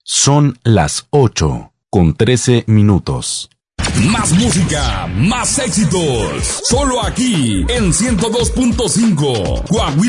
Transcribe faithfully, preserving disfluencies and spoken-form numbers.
Son las ocho con trece minutos. Más música, más éxitos. Solo aquí en ciento dos punto cinco. Coahuila.